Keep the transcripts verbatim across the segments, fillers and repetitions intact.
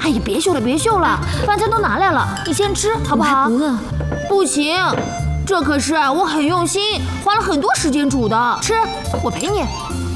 呀，别秀了，别秀了，饭菜都拿来了，你先吃好不好？ 我还不饿。 不行，这可是我很用心，花了很多时间煮的。吃，我陪你。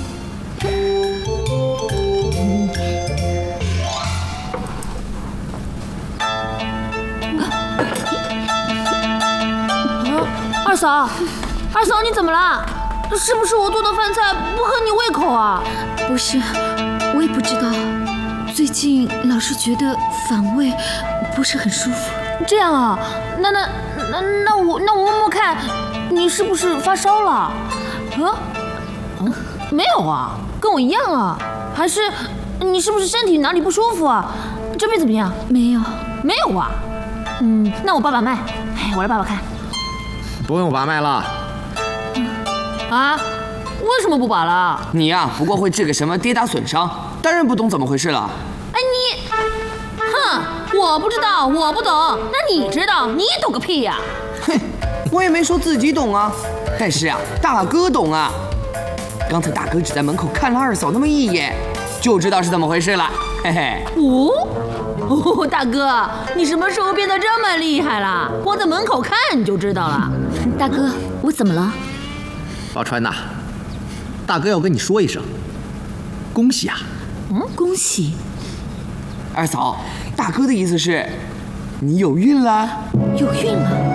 二嫂，二嫂，你怎么了？是不是我做的饭菜不合你胃口啊？ 不是，我也不知道，最近老是觉得反胃，不是很舒服。 这样啊？那那那那我那我摸摸看，你是不是发烧了？啊？嗯，没有啊，跟我一样啊。还是你是不是身体哪里不舒服啊？这边怎么样？ 没有， 没有啊。嗯，那我把把脉，哎，我来把把看。 不用把脉了。 啊？为什么不把了？ 你呀、啊，不过会治个什么跌打损伤，当然不懂怎么回事了。 哎你，哼，我不知道，我不懂，那你知道？你懂个屁呀！ 哼，我也没说自己懂啊，但是啊，大哥懂啊。刚才大哥只在门口看了二嫂那么一眼，就知道是怎么回事了，嘿嘿。 哦。哦，大哥，你什么时候变得这么厉害了？光在门口看你就知道了。 大哥，我怎么了？ 宝钏呐，大哥要跟你说一声，恭喜啊！ 嗯，恭喜。 二嫂，大哥的意思是，你有孕了？ 有孕了？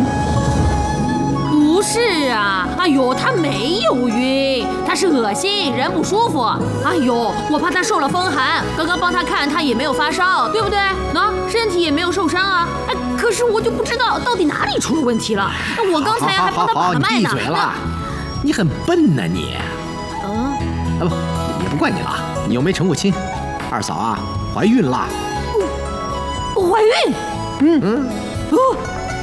不是啊，哎呦，他没有晕，他是恶心，人不舒服。哎呦，我怕他受了风寒，刚刚帮他看，他也没有发烧，对不对？喏，身体也没有受伤啊。哎，可是我就不知道到底哪里出了问题了。我刚才还帮他把了脉呢。 你闭嘴了，你很笨呐你。 嗯。 啊不，也不怪你了，你又没成过亲。二嫂啊，怀孕了。 怀孕？嗯嗯。哦。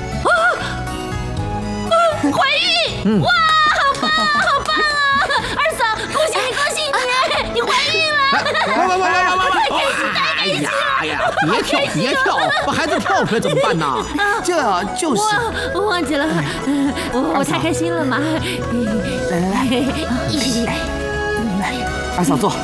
怀孕！嗯、哇，好棒，好棒啊！二嫂，恭喜你，恭喜你，你怀孕了！ 喂喂喂喂喂喂！哎呀哎呀，别跳别跳，把孩子跳出来怎么办呢？ 这就是， 我忘记了，我我太开心了嘛！ 来来来，来，二嫂坐。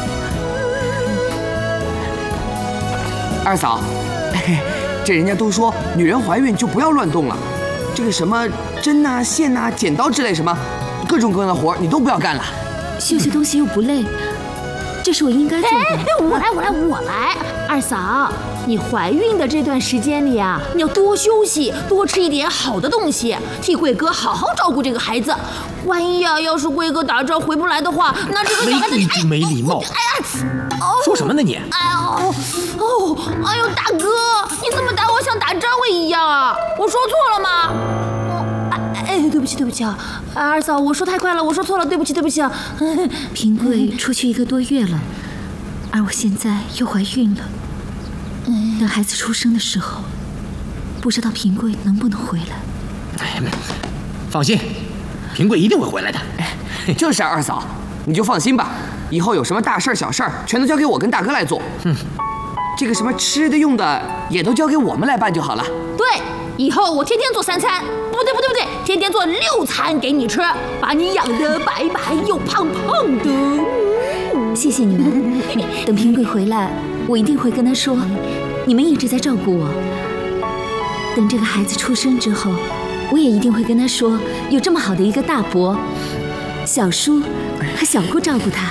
二嫂，这人家都说女人怀孕就不要乱动了。这个什么针呐、线呐、剪刀之类什么，各种各样的活你都不要干了。 休息东西又不累，这是我应该做的。 哎，我来，我来，我来。二嫂，你怀孕的这段时间里啊，你要多休息，多吃一点好的东西，替贵哥好好照顾这个孩子。万一啊，要是贵哥打仗回不来的话，那这个小孩子没规矩、没礼貌。 哎呀，哦， 说什么呢你？ 哎呦，哦，哎呦，大哥，你怎么打我像打张伟一样啊？我说错了吗？哎，对不起，对不起啊，二嫂，我说太快了，我说错了，对不起，对不起啊。 平贵出去一个多月了，而我现在又怀孕了。等孩子出生的时候，不知道平贵能不能回来。 哎，放心，平贵一定会回来的。 就是啊，二嫂，你就放心吧，以后有什么大事小事全都交给我跟大哥来做。嗯，这个什么吃的用的也都交给我们来办就好了。 对，以后我天天做三餐，不对不对不对，天天做六餐给你吃，把你养得白白又胖胖的。 谢谢你们，等平贵回来，我一定会跟他说，你们一直在照顾我。等这个孩子出生之后，我也一定会跟他说，有这么好的一个大伯，小叔和小姑照顾他。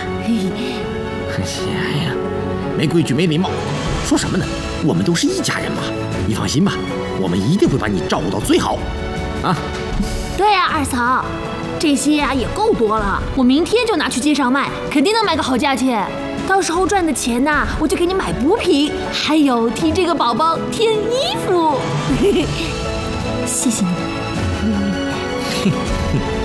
哎呀，没规矩没礼貌，说什么呢？我们都是一家人嘛，你放心吧，我们一定会把你照顾到最好。啊， 对呀、啊，二嫂，这些呀、啊、也够多了，我明天就拿去街上卖，肯定能卖个好价钱。到时候赚的钱呐、啊，我就给你买补品，还有替这个宝宝添衣服。 谢谢你们。